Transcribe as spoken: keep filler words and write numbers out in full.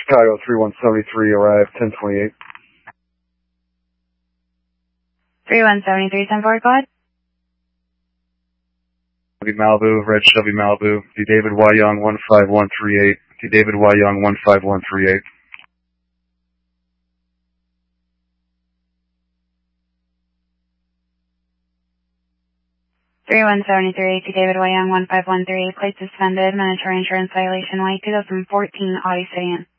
Chicago three one seven three, arrive ten twenty-eight. three one seven three, ten four, go ahead. Chevy Malibu, red Chevy Malibu, D. David Y. Young one five one three eight, D. David Y. Young one five one three eight. three one seven three, D. David Y. Young one five one three eight, plate suspended, mandatory insurance violation, white two thousand fourteen Audi sedan.